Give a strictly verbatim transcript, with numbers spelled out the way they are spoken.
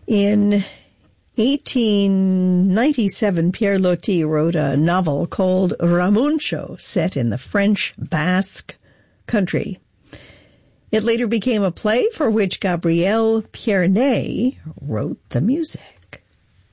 In eighteen ninety-seven, Pierre Loti wrote a novel called Ramuncho, set in the French Basque country. It later became a play for which Gabriel Pierney wrote the music.